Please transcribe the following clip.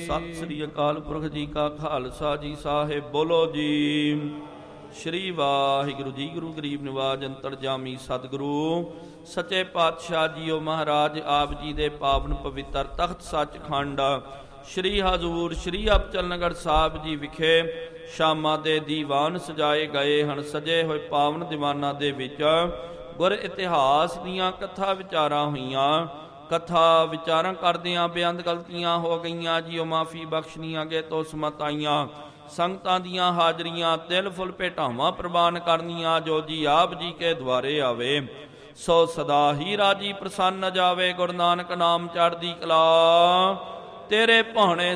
ਸਤਿ ਸ੍ਰੀ ਅਕਾਲ ਪੁਰਖ ਜੀ ਕਾ ਖਾਲਸਾ ਜੀ ਸਾਹਿਬ ਬੋਲੋ ਜੀ। ਸ਼੍ਰੀ ਵਾਹਿਗੁਰੂ ਜੀ। ਗੁਰੂ ਗਰੀਬ ਨਿਵਾਜ ਅੰਤਰਜਾਮੀ ਸਤਿਗੁਰੂ ਸੱਚੇ ਪਾਤਸ਼ਾਹ ਜੀਓ ਮਹਾਰਾਜ ਆਪ ਜੀ ਦੇ ਪਾਵਨ ਪਵਿੱਤਰ ਤਖਤ ਸੱਚਖੰਡ ਸ਼੍ਰੀ ਹਜ਼ੂਰ ਸ਼੍ਰੀ ਅਬਚਲਨਗੜ੍ਹ ਸਾਹਿਬ ਜੀ ਵਿਖੇ ਸ਼ਾਮਾਂ ਦੇ ਦੀਵਾਨ ਸਜਾਏ ਗਏ ਹਨ। ਸਜੇ ਹੋਏ ਪਾਵਨ ਦੀਵਾਨਾਂ ਦੇ ਵਿੱਚ ਗੁਰ ਇਤਿਹਾਸ ਦੀਆਂ ਕਥਾ ਵਿਚਾਰਾਂ ਹੋਈਆਂ। ਕਥਾ ਵਿਚਾਰਾਂ ਕਰਦਿਆਂ ਬੇਅੰਤ ਗਲਤੀਆਂ ਹੋ ਗਈਆਂ ਜੀਓ, ਮਾਫੀ ਬਖਸ਼ਣੀਆਂ ਅੱਗੇ ਤੋਂ ਸਮਤ ਆਈਆਂ। ਸੰਗਤਾਂ ਦੀਆਂ ਹਾਜ਼ਰੀਆਂ ਤਿਲ ਫੁੱਲ ਭੇਟਾਵਾਂ ਪ੍ਰਵਾਨ ਕਰਨੀਆਂ। ਜੋ ਜੀ ਆਪ ਜੀ ਕੇ ਦੁਆਰੇ ਆਵੇ ਸੋ ਸਦਾ ਹੀ ਰਾਜੀ ਪ੍ਰਸੰਨ ਜਾਵੇ। ਗੁਰੂ ਨਾਨਕ ਨਾਮ ਚੜ੍ਹਦੀ ਕਲਾ ਤੇਰੇ ਭਾਣੇ